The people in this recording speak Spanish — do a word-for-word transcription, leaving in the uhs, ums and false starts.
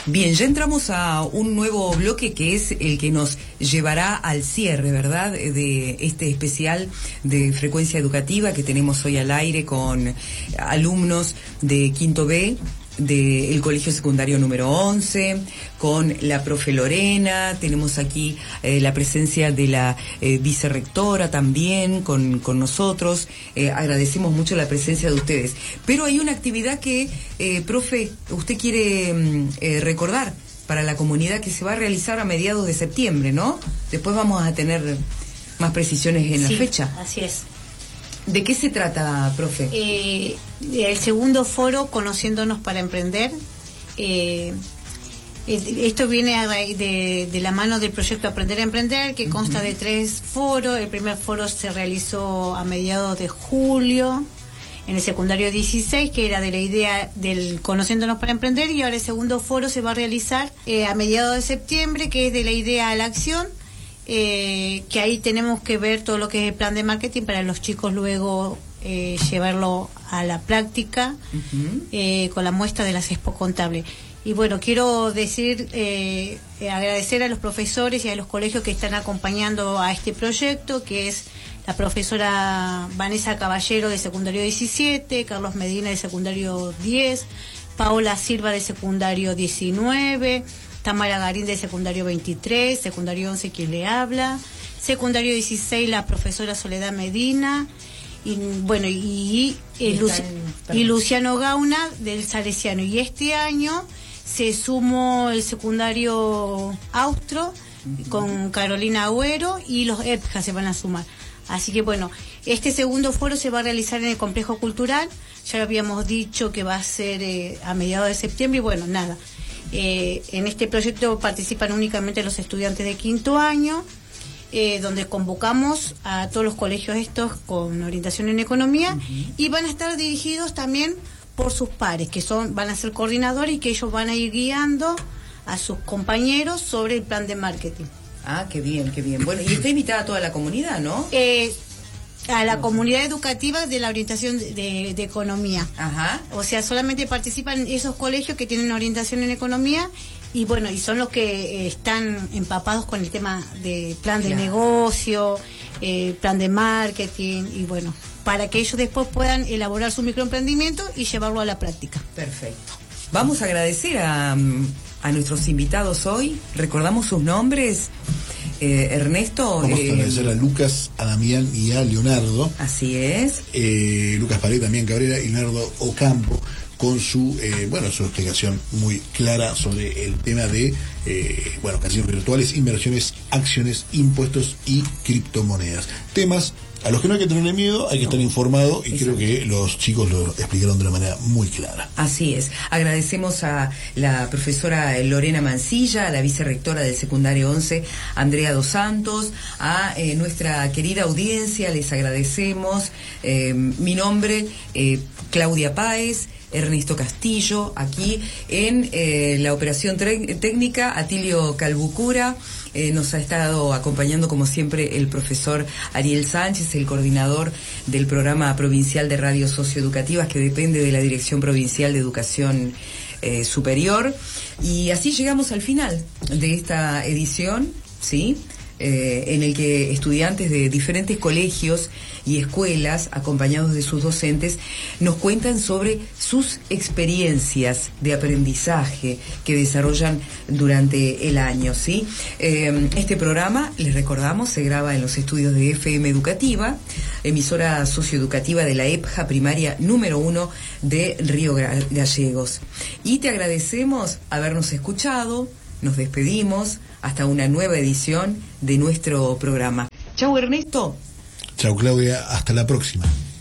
Bien, ya entramos a un nuevo bloque que es el que nos llevará al cierre, ¿verdad?, de este especial de Frecuencia Educativa que tenemos hoy al aire con alumnos de Quinto B del Colegio Secundario número once, con la profe Lorena. Tenemos aquí eh, la presencia de la eh, vicerrectora también con, con nosotros. Eh, agradecemos mucho la presencia de ustedes. Pero hay una actividad que, eh, profe, usted quiere eh, recordar para la comunidad que se va a realizar a mediados de septiembre, ¿no? Después vamos a tener más precisiones en sí, la fecha. Así es. ¿De qué se trata, profe? Eh, el segundo foro, Conociéndonos para Emprender. Eh, esto viene a raíz de, de la mano del proyecto Aprender a Emprender, que consta uh-huh. de tres foros. El primer foro se realizó a mediados de julio, en el secundario dieciséis, que era de la idea del Conociéndonos para Emprender, y ahora el segundo foro se va a realizar eh, a mediados de septiembre, que es de la idea a la acción. Eh, que ahí tenemos que ver todo lo que es el plan de marketing para los chicos luego eh, llevarlo a la práctica uh-huh. eh, con la muestra de las expo contables. Y bueno, quiero decir, eh, eh, agradecer a los profesores y a los colegios que están acompañando a este proyecto, que es la profesora Vanessa Caballero de secundario diecisiete, Carlos Medina de secundario diez, Paola Silva de secundario diecinueve, Tamara Garín de secundario veintitrés, secundario once quien le habla, secundario dieciséis la profesora Soledad Medina, y bueno, y, y, y, Luci y Luciano Gauna del Salesiano. Y este año se sumó el secundario Austro uh-huh. con Carolina Agüero, y los E P J A se van a sumar. Así que bueno, este segundo foro se va a realizar en el Complejo Cultural. Ya lo habíamos dicho que va a ser eh, a mediados de septiembre, y bueno, nada. Eh, en este proyecto participan únicamente los estudiantes de quinto año, eh, donde convocamos a todos los colegios estos con orientación en economía, uh-huh. y van a estar dirigidos también por sus pares, que son van a ser coordinadores, y que ellos van a ir guiando a sus compañeros sobre el plan de marketing. Ah, qué bien, qué bien. Bueno, y está invitada a toda la comunidad, ¿no? Eh, a la comunidad educativa de la orientación de, de, de economía. Ajá. O sea, solamente participan esos colegios que tienen orientación en economía, y bueno, y son los que eh, están empapados con el tema de plan de claro. negocio, eh, plan de marketing, y bueno, para que ellos después puedan elaborar su microemprendimiento y llevarlo a la práctica. Perfecto. Vamos a agradecer a, a nuestros invitados hoy. Recordamos sus nombres. Eh, Ernesto. Vamos eh, a agradecer a Lucas, a Damián y a Leonardo. Así es. Eh, Lucas Palé, también Cabrera, y Leonardo Ocampo, con su eh, bueno su explicación muy clara sobre el tema de eh, bueno casinos virtuales, inversiones, acciones, impuestos y criptomonedas. Temas a los que no hay que tenerle miedo, hay que estar informado, y Exacto. creo que los chicos lo explicaron de una manera muy clara. Así es. Agradecemos a la profesora Lorena Mancilla, a la vicerrectora del secundario once, Andrea Dos Santos, a eh, nuestra querida audiencia, les agradecemos. Eh, mi nombre, eh, Claudia Páez, Ernesto Castillo, aquí en eh, la operación técnica, Atilio Calbucura. Eh, nos ha estado acompañando como siempre el profesor Ariel Sánchez, el coordinador del programa provincial de radios socioeducativas que depende de la Dirección Provincial de Educación eh, Superior. Y así llegamos al final de esta edición, ¿sí? Eh, en el que estudiantes de diferentes colegios y escuelas, acompañados de sus docentes, nos cuentan sobre sus experiencias de aprendizaje que desarrollan durante el año, ¿sí? Eh, este programa, les recordamos, se graba en los estudios de F M Educativa, emisora socioeducativa de la E P J A primaria número uno de Río Gallegos. Y te agradecemos habernos escuchado, nos despedimos, hasta una nueva edición de nuestro programa. Chau, Ernesto. Chau, Claudia, hasta la próxima.